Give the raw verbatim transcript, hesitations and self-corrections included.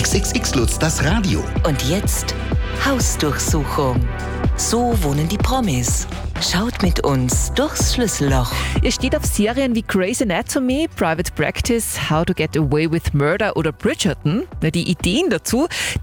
X X X Lutz, das Radio. Und jetzt Hausdurchsuchung. So wohnen die Promis. Schaut mit uns durchs Schlüsselloch. Ihr steht auf Serien wie Grey's Anatomy, Private Practice, How to Get Away with Murder oder Bridgerton. Na, die Ideen dazu,